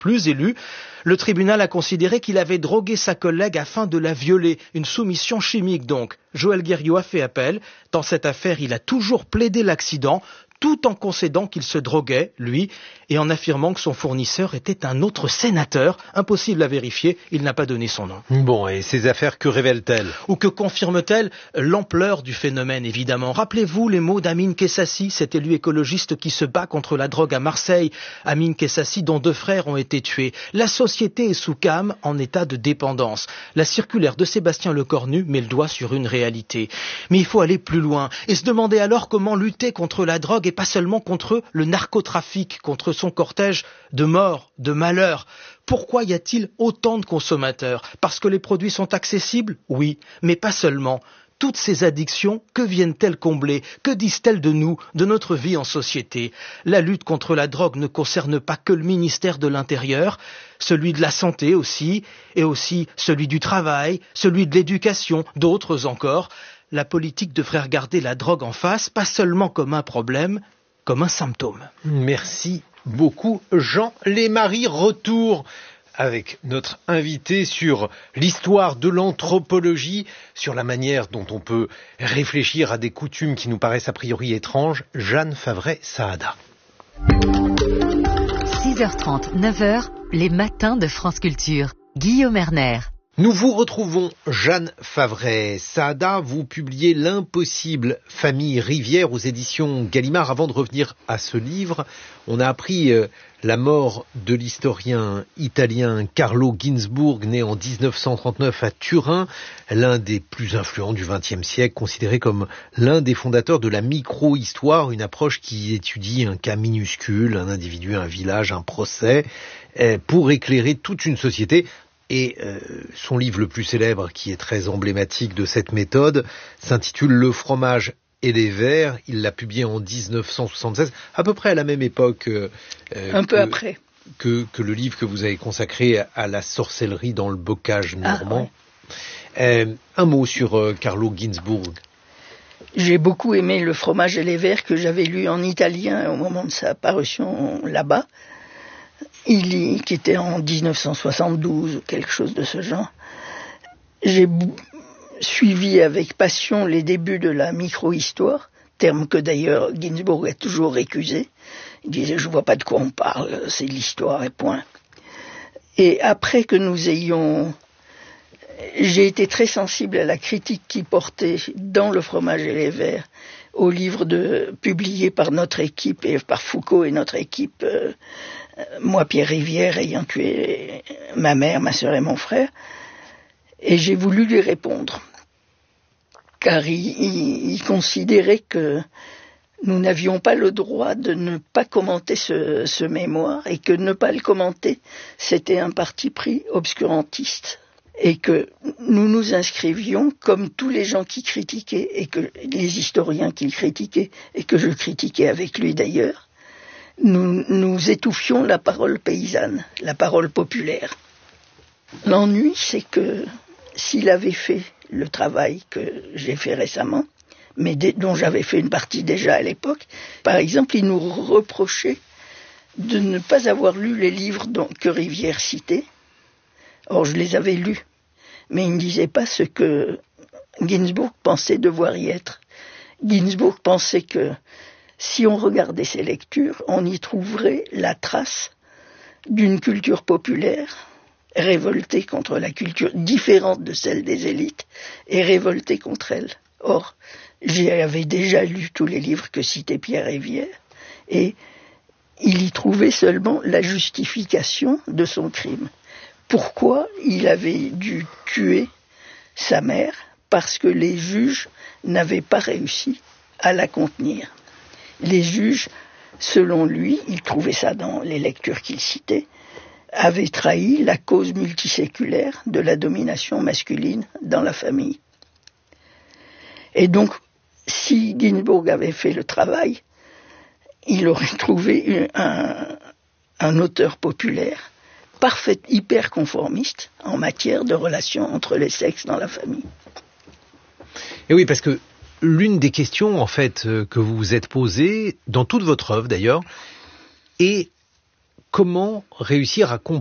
Plus élu, le tribunal a considéré qu'il avait drogué sa collègue afin de la violer, une soumission chimique donc. Joël Guerriau a fait appel. Dans cette affaire, il a toujours plaidé l'accident, tout en concédant qu'il se droguait, lui, et en affirmant que son fournisseur était un autre sénateur. Impossible à vérifier, il n'a pas donné son nom. Bon, et ces affaires, que révèlent-elles? Ou que confirment-elles? L'ampleur du phénomène, évidemment. Rappelez-vous les mots d'Amin Kessassi, cet élu écologiste qui se bat contre la drogue à Marseille. Amin Kessassi, dont 2 frères ont été tués. La société est sous cam, en état de dépendance. La circulaire de Sébastien Lecornu met le doigt sur une réalité. Mais il faut aller plus loin et se demander alors comment lutter contre la drogue et pas seulement contre le narcotrafic, contre son cortège de morts, de malheurs. Pourquoi y a-t-il autant de consommateurs? Parce que les produits sont accessibles? Oui, mais pas seulement. Toutes ces addictions, que viennent-elles combler? Que disent-elles de nous, de notre vie en société? La lutte contre la drogue ne concerne pas que le ministère de l'Intérieur, celui de la santé aussi, et aussi celui du travail, celui de l'éducation, d'autres encore. La politique devrait regarder la drogue en face, pas seulement comme un problème, comme un symptôme. Merci beaucoup, Jean Lémarie. Retour avec notre invité sur l'histoire de l'anthropologie, sur la manière dont on peut réfléchir à des coutumes qui nous paraissent a priori étranges, Jeanne Favret-Saada. 6h30, 9h, les matins de France Culture. Guillaume Erner. Nous vous retrouvons, Jeanne Favret-Saada. Vous publiez L'impossible famille Rivière aux éditions Gallimard. Avant de revenir à ce livre, on a appris la mort de l'historien italien Carlo Ginzburg, né en 1939 à Turin, l'un des plus influents du XXe siècle, considéré comme l'un des fondateurs de la micro-histoire, une approche qui étudie un cas minuscule, un individu, un village, un procès, pour éclairer toute une société. Et son livre le plus célèbre, qui est très emblématique de cette méthode, s'intitule Le fromage et les vers. Il l'a publié en 1976, à peu près à la même époque après que le livre que vous avez consacré à la sorcellerie dans le bocage normand. Ouais. Un mot sur Carlo Ginzburg. J'ai beaucoup aimé Le fromage et les vers, que j'avais lu en italien au moment de sa parution là-bas. Qui était en 1972 ou quelque chose de ce genre. J'ai suivi avec passion les débuts de la micro-histoire, terme que d'ailleurs Ginzburg a toujours récusé. Il disait « je vois pas de quoi on parle, c'est de l'histoire et point ». Et après que j'ai été très sensible à la critique qui portait dans Le fromage et les vers au livre publié par notre équipe et par Foucault et notre équipe, moi Pierre Rivière ayant tué ma mère, ma sœur et mon frère, et j'ai voulu lui répondre, car il considérait que nous n'avions pas le droit de ne pas commenter ce mémoire, et que ne pas le commenter, c'était un parti pris obscurantiste. Et que nous nous inscrivions, comme tous les gens qui critiquaient, et que les historiens qui le critiquaient, et que je critiquais avec lui d'ailleurs, nous étouffions la parole paysanne, la parole populaire. L'ennui, c'est que s'il avait fait le travail que j'ai fait récemment, mais dont j'avais fait une partie déjà à l'époque, par exemple, il nous reprochait de ne pas avoir lu les livres que Rivière citait. Or, je les avais lus, mais il ne disait pas ce que Ginzburg pensait devoir y être. Ginzburg pensait que si on regardait ces lectures, on y trouverait la trace d'une culture populaire, révoltée contre la culture différente de celle des élites, et révoltée contre elle. Or, j'avais déjà lu tous les livres que citait Pierre Rivière, et il y trouvait seulement la justification de son crime. Pourquoi il avait dû tuer sa mère? Parce que les juges n'avaient pas réussi à la contenir. Les juges, selon lui, il trouvait ça dans les lectures qu'il citait, avaient trahi la cause multiséculaire de la domination masculine dans la famille. Et donc, si Ginzburg avait fait le travail, il aurait trouvé un auteur populaire parfait, hyper conformiste en matière de relations entre les sexes dans la famille. Et oui, parce que l'une des questions, en fait, que vous vous êtes posée, dans toute votre œuvre d'ailleurs, est comment réussir à